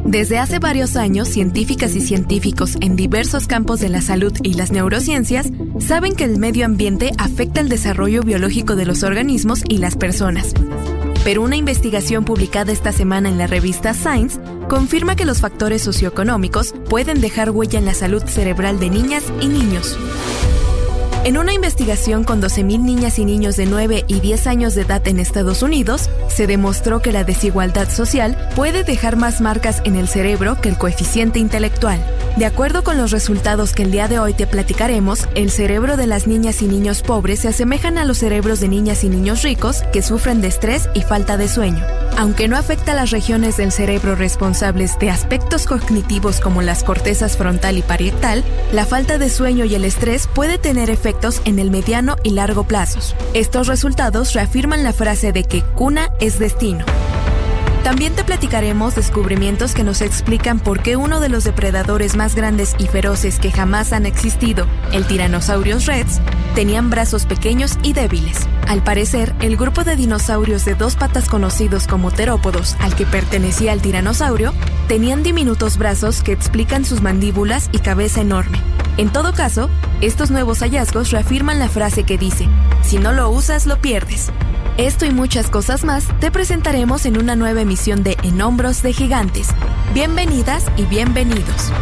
Desde hace varios años, científicas y científicos en diversos campos de la salud y las neurociencias saben que el medio ambiente afecta el desarrollo biológico de los organismos y las personas. Pero una investigación publicada esta semana en la revista Science confirma que los factores socioeconómicos pueden dejar huella en la salud cerebral de niñas y niños. En una investigación con 12,000 niñas y niños de 9 y 10 años de edad en Estados Unidos, se demostró que la desigualdad social puede dejar más marcas en el cerebro que el coeficiente intelectual. De acuerdo con los resultados que el día de hoy te platicaremos, el cerebro de las niñas y niños pobres se asemejan a los cerebros de niñas y niños ricos que sufren de estrés y falta de sueño. Aunque no afecta a las regiones del cerebro responsables de aspectos cognitivos como las cortezas frontal y parietal, la falta de sueño y el estrés puede tener efectos en el mediano y largo plazos. Estos resultados reafirman la frase de que cuna es destino. También te platicaremos descubrimientos que nos explican por qué uno de los depredadores más grandes y feroces que jamás han existido, el Tyrannosaurus Rex, tenían brazos pequeños y débiles. Al parecer, el grupo de dinosaurios de 2 patas conocidos como terópodos, al que pertenecía el tiranosaurio, tenían diminutos brazos que explican sus mandíbulas y cabeza enorme. En todo caso, estos nuevos hallazgos reafirman la frase que dice: si no lo usas, lo pierdes. Esto y muchas cosas más te presentaremos en una nueva emisión de En Hombros de Gigantes. Bienvenidas y bienvenidos.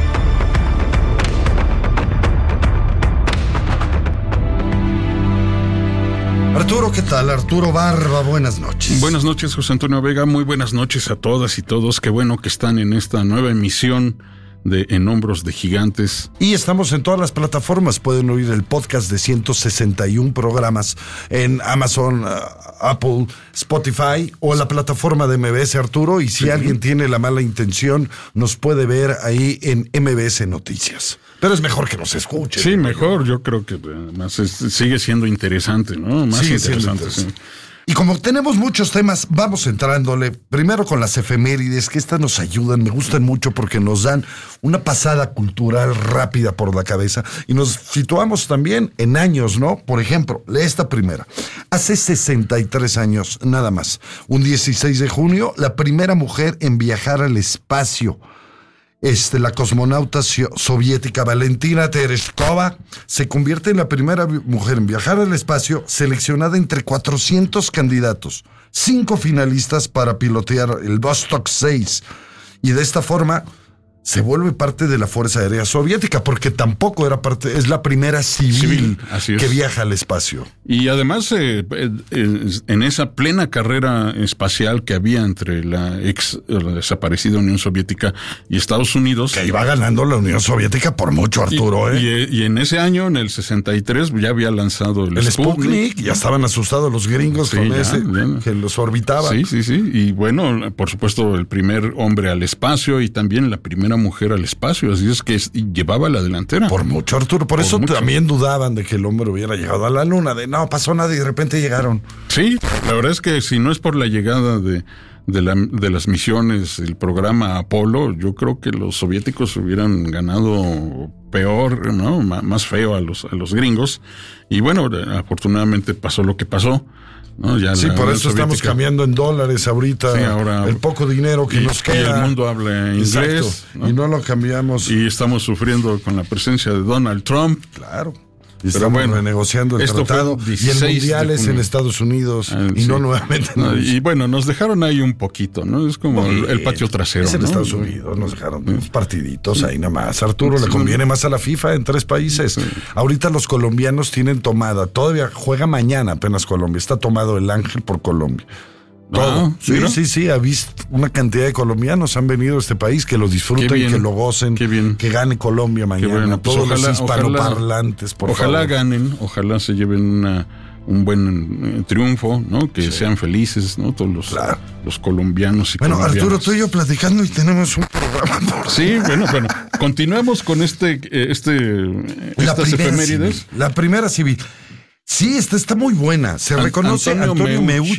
Arturo, ¿qué tal? Arturo Barba, buenas noches. Buenas noches, José Antonio Vega, muy buenas noches a todas y todos. Qué bueno que están en esta nueva emisión de En Hombros de Gigantes. Y estamos en todas las plataformas. Pueden oír el podcast de 161 programas en Amazon, Apple, Spotify o la plataforma de MBS, Arturo. Y si alguien tiene la mala intención, nos puede ver ahí en MBS Noticias. Pero es mejor que nos escuche. Sí, mejor. Yo creo que además sigue siendo interesante, ¿no? Más sigue interesante. Sí. Y como tenemos muchos temas, vamos entrándole primero con las efemérides, que estas nos ayudan, me gustan mucho porque nos dan una pasada cultural rápida por la cabeza y nos situamos también en años, ¿no? Por ejemplo, esta primera. Hace 63 años, nada más, un 16 de junio, la primera mujer en viajar al espacio. La cosmonauta soviética Valentina Tereshkova se convierte en la primera mujer en viajar al espacio, seleccionada entre 400 candidatos, 5 finalistas para pilotear el Vostok 6. Y de esta forma se vuelve parte de la Fuerza Aérea Soviética, porque tampoco era parte, es la primera civil que viaja al espacio. Y además, en esa plena carrera espacial que había entre la desaparecida Unión Soviética y Estados Unidos. Que iba ganando la Unión Soviética por mucho, Arturo, y en ese año, en el 63, ya había lanzado el Sputnik. Ya estaban asustados los gringos con ese que los orbitaba. Sí. Y bueno, por supuesto, el primer hombre al espacio y también la primera mujer al espacio, así es que llevaba la delantera. Por mucho, Arturo, por eso también dudaban de que el hombre hubiera llegado a la luna, de no pasó nada y de repente llegaron. Sí, la verdad es que si no es por la llegada de las misiones, el programa Apolo, yo creo que los soviéticos hubieran ganado peor, ¿no? Más feo a los gringos. Y bueno, afortunadamente pasó lo que pasó. No, ya por eso estamos cambiando en dólares ahorita. Sí, ahora el poco dinero que nos queda. Y el mundo habla inglés. Exacto, ¿no? Y no lo cambiamos. Y estamos sufriendo con la presencia de Donald Trump. Claro. Y estamos renegociando el tratado. Y el mundial es en Estados Unidos y no nuevamente. Y bueno, nos dejaron ahí un poquito, ¿no? Es como el patio trasero. Es en Estados Unidos, nos dejaron unos partiditos ahí nada más. Arturo, le conviene más a la FIFA en 3 países. Sí. Ahorita los colombianos tienen tomada, todavía juega mañana apenas Colombia, está tomado el Ángel por Colombia. Todo. Sí, ha visto una cantidad de colombianos han venido a este país que lo disfruten, que lo gocen, que gane Colombia mañana. Bueno, pues todos los hispanoparlantes, por favor. Ojalá ganen, ojalá se lleven un buen triunfo, ¿no? Que sean felices, ¿no? Todos los colombianos y colombianas. Arturo, tú y yo platicando y tenemos un programa por bueno, continuemos con estas efemérides. La primera civil. Sí, está muy buena. Se reconoce Antonio Meucci.